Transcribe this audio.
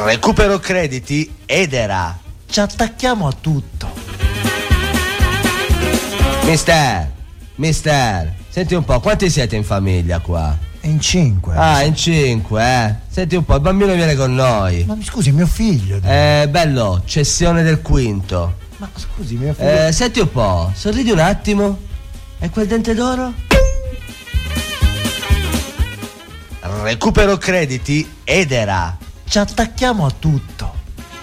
Recupero crediti Edera. Ci attacchiamo a tutto. Mister, senti un po', quanti siete in famiglia qua? In 5. Ah, in 5, eh? Senti un po', il bambino viene con noi. Ma mi scusi, mio figlio. Bello, cessione del quinto. Ma scusi, mio figlio. Senti un po', sorridi un attimo. E quel dente d'oro? Recupero crediti Edera. Ci attacchiamo a tutto.